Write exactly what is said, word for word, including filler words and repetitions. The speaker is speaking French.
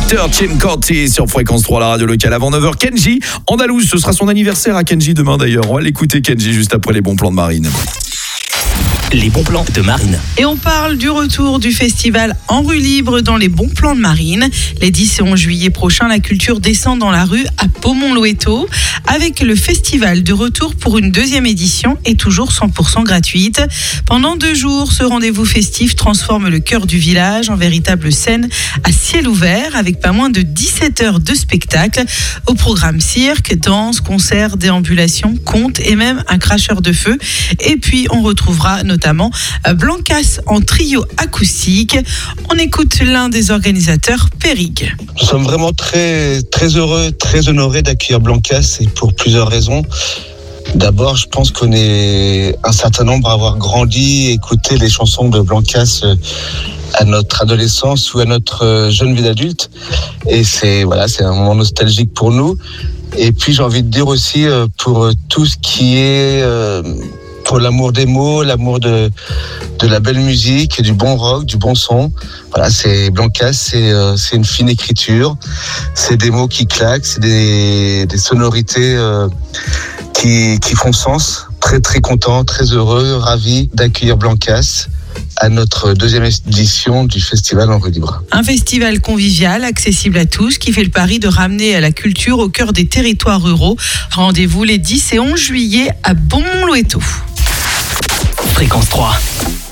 Victor Cincotti sur Fréquence trois, la radio locale. Avant neuf heures, Kenji, Andalouse, ce sera son anniversaire à Kenji demain d'ailleurs. On va l'écouter Kenji juste après les bons plans de Marine. Les bons plans de Marine. Et on parle du retour du festival En Rue Libre dans les bons plans de Marine. Les dix et onze juillet prochains, la culture descend dans la rue à Beaumont-Loeto avec le festival de retour pour une deuxième édition et toujours cent pour cent gratuite. Pendant deux jours, ce rendez-vous festif transforme le cœur du village en véritable scène à ciel ouvert avec pas moins de dix-sept heures de spectacle. Au programme cirque, danse, concerts, déambulations, contes et même un cracheur de feu. Et puis on retrouvera notamment Blancas en trio acoustique. On écoute l'un des organisateurs, Périg. Nous sommes vraiment très, très heureux, très honorés d'accueillir Blancas et pour plusieurs raisons. D'abord, je pense qu'on est un certain nombre à avoir grandi, écouté les chansons de Blancas à notre adolescence ou à notre jeune vie d'adulte. Et c'est, voilà, c'est un moment nostalgique pour nous. Et puis, j'ai envie de dire aussi pour tout ce qui est... Euh, pour l'amour des mots, l'amour de, de la belle musique, du bon rock, du bon son. Voilà, c'est Blancas, c'est, euh, c'est une fine écriture, c'est des mots qui claquent, c'est des, des sonorités euh, qui, qui font sens. Très très content, très heureux, ravi d'accueillir Blancas à notre deuxième édition du festival En Rue Libre. Un festival convivial, accessible à tous, qui fait le pari de ramener la culture au cœur des territoires ruraux. Rendez-vous les dix et onze juillet à Beaumont-Loeto. Fréquence trois.